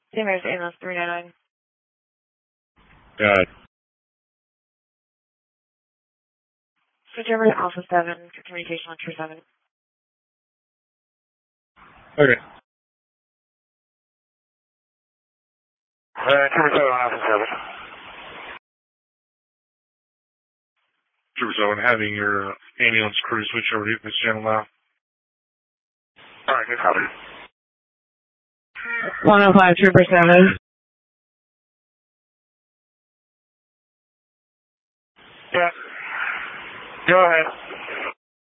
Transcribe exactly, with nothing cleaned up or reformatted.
Same as ambulance three nine nine. Got it. Switch over to Alpha seven for communication on True seven. Okay. Uh, Trooper seven, Alpha seven. Trooper seven, having your ambulance crew switch over to this channel now. Alright, good copy. one oh five, Trooper seven. Yeah. Go ahead.